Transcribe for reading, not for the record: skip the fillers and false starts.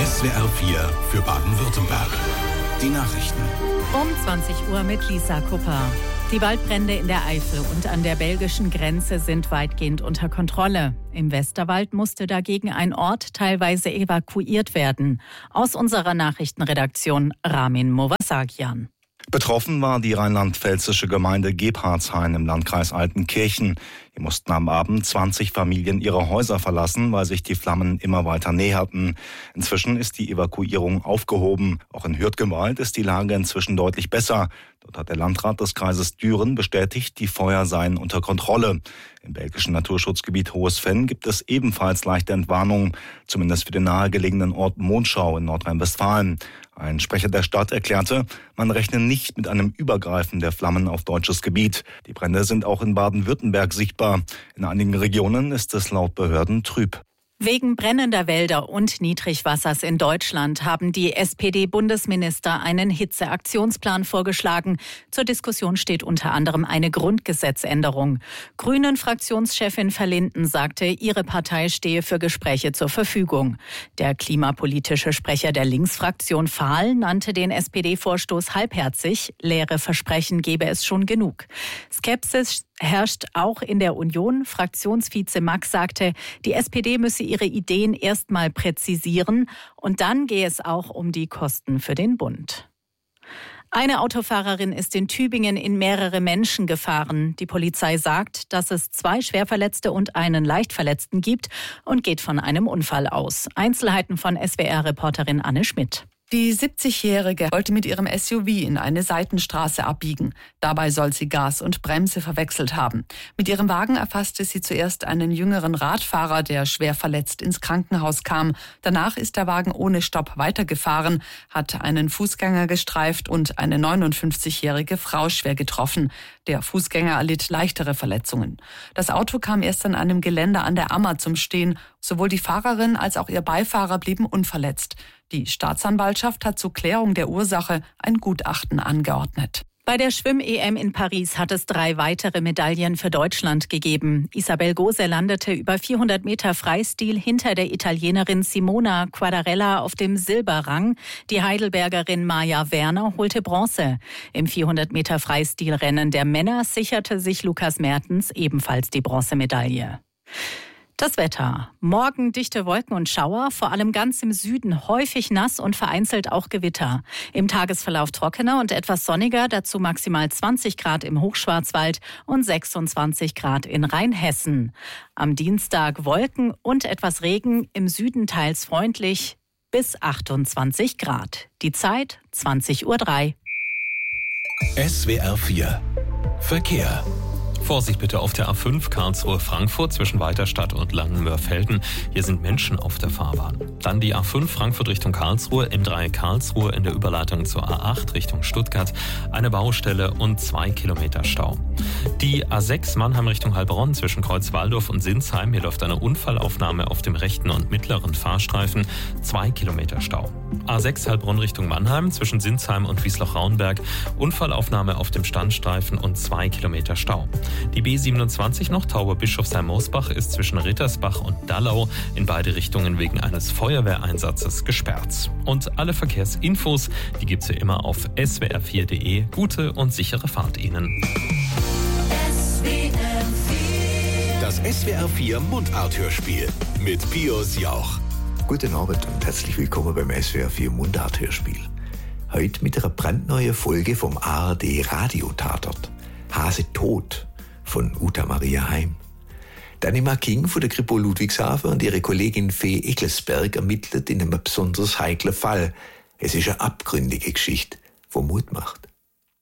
SWR 4 für Baden-Württemberg. Die Nachrichten. Um 20 Uhr mit Lisa Kupper. Die Waldbrände in der Eifel und an der belgischen Grenze sind weitgehend unter Kontrolle. Im Westerwald musste dagegen ein Ort teilweise evakuiert werden. Aus unserer Nachrichtenredaktion Ramin Movasagian. Betroffen war die rheinland-pfälzische Gemeinde Gebhardshain im Landkreis Altenkirchen. Hier mussten am Abend 20 Familien ihre Häuser verlassen, weil sich die Flammen immer weiter näherten. Inzwischen ist die Evakuierung aufgehoben. Auch in Hürtgenwald ist die Lage inzwischen deutlich besser. Dort hat der Landrat des Kreises Düren bestätigt, die Feuer seien unter Kontrolle. Im belgischen Naturschutzgebiet Hohes Venn gibt es ebenfalls leichte Entwarnungen, zumindest für den nahegelegenen Ort Monschau in Nordrhein-Westfalen. Ein Sprecher der Stadt erklärte, man rechne nicht mit einem Übergreifen der Flammen auf deutsches Gebiet. Die Brände sind auch in Baden-Württemberg sichtbar. In einigen Regionen ist es laut Behörden trüb. Wegen brennender Wälder und Niedrigwassers in Deutschland haben die SPD-Bundesminister einen Hitzeaktionsplan vorgeschlagen. Zur Diskussion steht unter anderem eine Grundgesetzänderung. Grünen-Fraktionschefin Verlinden sagte, ihre Partei stehe für Gespräche zur Verfügung. Der klimapolitische Sprecher der Linksfraktion Fahl nannte den SPD-Vorstoß halbherzig. Leere Versprechen gebe es schon genug. Skepsis herrscht auch in der Union. Fraktionsvize Max sagte, die SPD müsse ihre Ideen erstmal präzisieren und dann gehe es auch um die Kosten für den Bund. Eine Autofahrerin ist in Tübingen in mehrere Menschen gefahren. Die Polizei sagt, dass es 2 Schwerverletzte und einen Leichtverletzten gibt und geht von einem Unfall aus. Einzelheiten von SWR-Reporterin Anne Schmidt. Die 70-Jährige wollte mit ihrem SUV in eine Seitenstraße abbiegen. Dabei soll sie Gas und Bremse verwechselt haben. Mit ihrem Wagen erfasste sie zuerst einen jüngeren Radfahrer, der schwer verletzt ins Krankenhaus kam. Danach ist der Wagen ohne Stopp weitergefahren, hat einen Fußgänger gestreift und eine 59-jährige Frau schwer getroffen. Der Fußgänger erlitt leichtere Verletzungen. Das Auto kam erst an einem Geländer an der Ammer zum Stehen. Sowohl die Fahrerin als auch ihr Beifahrer blieben unverletzt. Die Staatsanwaltschaft hat zur Klärung der Ursache ein Gutachten angeordnet. Bei der Schwimm-EM in Paris hat es 3 weitere Medaillen für Deutschland gegeben. Isabel Gose landete über 400 Meter Freistil hinter der Italienerin Simona Quadarella auf dem Silberrang. Die Heidelbergerin Maja Werner holte Bronze. Im 400 Meter Freistilrennen der Männer sicherte sich Lukas Mertens ebenfalls die Bronzemedaille. Das Wetter. Morgen dichte Wolken und Schauer, vor allem ganz im Süden häufig nass und vereinzelt auch Gewitter. Im Tagesverlauf trockener und etwas sonniger, dazu maximal 20 Grad im Hochschwarzwald und 26 Grad in Rheinhessen. Am Dienstag Wolken und etwas Regen, im Süden teils freundlich bis 28 Grad. Die Zeit 20:03 Uhr. SWR 4 Verkehr. Vorsicht bitte auf der A5 Karlsruhe-Frankfurt zwischen Weiterstadt und Langenmörfelden. Hier sind Menschen auf der Fahrbahn. Dann die A5 Frankfurt Richtung Karlsruhe, M3 Karlsruhe in der Überleitung zur A8 Richtung Stuttgart. Eine Baustelle und 2 Kilometer Stau. Die A6 Mannheim Richtung Heilbronn zwischen Kreuzwaldorf und Sinsheim. Hier läuft eine Unfallaufnahme auf dem rechten und mittleren Fahrstreifen. 2 Kilometer Stau. A6 Heilbronn Richtung Mannheim zwischen Sinsheim und Wiesloch-Raunberg. Unfallaufnahme auf dem Standstreifen und 2 Kilometer Stau. Die B27 noch Tauber-Bischofsheim-Mosbach ist zwischen Rittersbach und Dallau in beide Richtungen wegen eines Feuerwehreinsatzes gesperrt. Und alle Verkehrsinfos, die gibt's hier immer auf swr4.de. Gute und sichere Fahrt Ihnen. Das SWR 4 Mundart-Hörspiel mit Pius Jauch. Guten Abend und herzlich willkommen beim SWR 4 Mundart-Hörspiel. Heute mit einer brandneuen Folge vom ARD Radio-Tatort. Hase tot von Uta Maria Heim. Dannima King von der Kripo Ludwigshafen und ihre Kollegin Fee Eckelsberg ermittelt in einem besonders heiklen Fall. Es ist eine abgründige Geschichte, die Mut macht.